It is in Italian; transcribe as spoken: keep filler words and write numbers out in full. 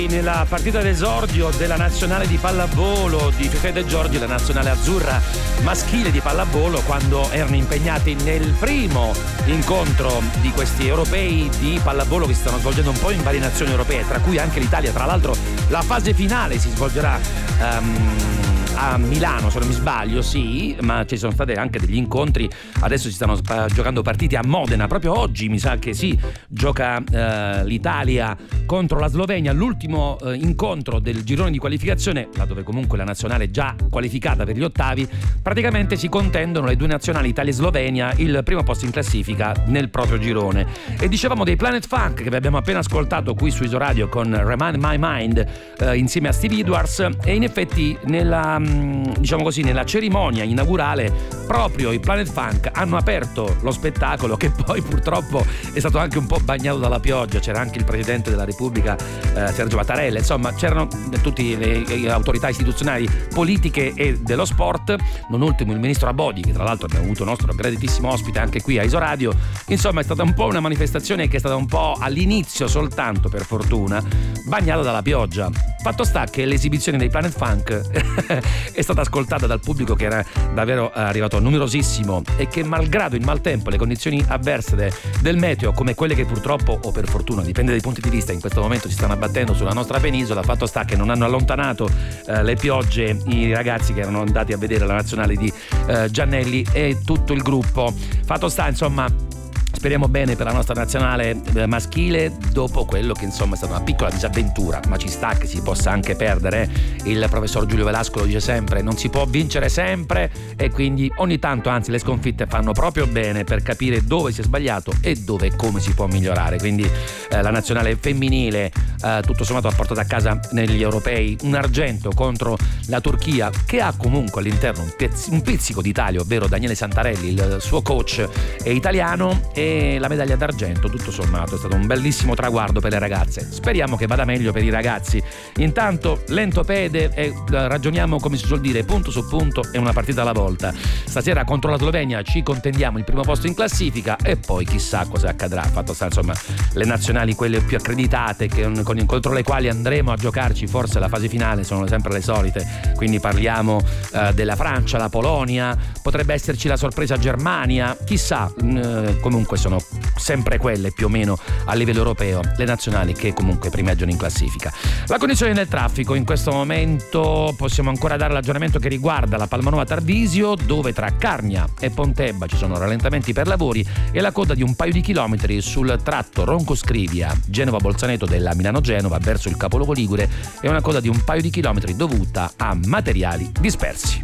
Nella partita d'esordio della nazionale di pallavolo di Fefè De Giorgi, la nazionale azzurra maschile di pallavolo, quando erano impegnati nel primo incontro di questi europei di pallavolo che si stanno svolgendo un po' in varie nazioni europee, tra cui anche l'Italia. Tra l'altro la fase finale si svolgerà um, a Milano, se non mi sbaglio, sì, ma ci sono stati anche degli incontri. Adesso si stanno sp- giocando partite a Modena, proprio oggi mi sa che sì, gioca uh, l'Italia contro la Slovenia, l'ultimo uh, incontro del girone di qualificazione, laddove comunque la nazionale è già qualificata per gli ottavi. Praticamente si contendono le due nazionali, Italia e Slovenia, il primo posto in classifica nel proprio girone. E dicevamo dei Planet Funk che vi abbiamo appena ascoltato qui su Isoradio con Remind My Mind uh, insieme a Stevie Edwards, e in effetti nella diciamo così nella cerimonia inaugurale proprio i Planet Funk hanno aperto lo spettacolo, che poi purtroppo è stato anche un po' bagnato dalla pioggia. C'era anche il presidente della Repubblica eh, Sergio Mattarella, insomma c'erano tutte le, le autorità istituzionali, politiche e dello sport, non ultimo il ministro Abodi, che tra l'altro abbiamo avuto nostro graditissimo ospite anche qui a Isoradio. Insomma è stata un po' una manifestazione che è stata un po' all'inizio soltanto, per fortuna, bagnata dalla pioggia. Fatto sta che l'esibizione dei Planet Funk è stata ascoltata dal pubblico, che era davvero arrivato numerosissimo, e che malgrado il maltempo, le condizioni avverse de, del meteo, come quelle che purtroppo, o per fortuna, dipende dai punti di vista, in questo momento si stanno abbattendo sulla nostra penisola, fatto sta che non hanno allontanato eh, le piogge i ragazzi che erano andati a vedere la nazionale di eh, Giannelli e tutto il gruppo. Fatto sta, insomma, speriamo bene per la nostra nazionale maschile, dopo quello che insomma è stata una piccola disavventura, ma ci sta che si possa anche perdere. Il professor Giulio Velasco lo dice sempre: non si può vincere sempre, e quindi ogni tanto, anzi le sconfitte fanno proprio bene per capire dove si è sbagliato e dove e come si può migliorare. Quindi eh, la nazionale femminile eh, tutto sommato ha portato a casa negli europei un argento contro la Turchia, che ha comunque all'interno un, pezz- un pizzico d'Italia, ovvero Daniele Santarelli, il suo coach è italiano, e la medaglia d'argento tutto sommato è stato un bellissimo traguardo per le ragazze. Speriamo che vada meglio per i ragazzi. Intanto lento pede e ragioniamo, come si suol dire, punto su punto e una partita alla volta. Stasera contro la Slovenia ci contendiamo il primo posto in classifica, e poi chissà cosa accadrà. Fatto sta, insomma, le nazionali, quelle più accreditate, che, con, contro le quali andremo a giocarci forse la fase finale, sono sempre le solite. Quindi parliamo uh, della Francia, la Polonia, potrebbe esserci la sorpresa Germania, chissà. Uh, comunque sono sempre quelle più o meno a livello europeo le nazionali che comunque primeggiano in classifica. La condizione del traffico in questo momento: possiamo ancora dare l'aggiornamento che riguarda la Palmanova Tarvisio, dove tra Carnia e Pontebba ci sono rallentamenti per lavori e la coda di un paio di chilometri sul tratto Ronco-Scrivia Genova-Bolzaneto della Milano-Genova verso il capoluogo ligure, e una coda di un paio di chilometri dovuta a materiali dispersi.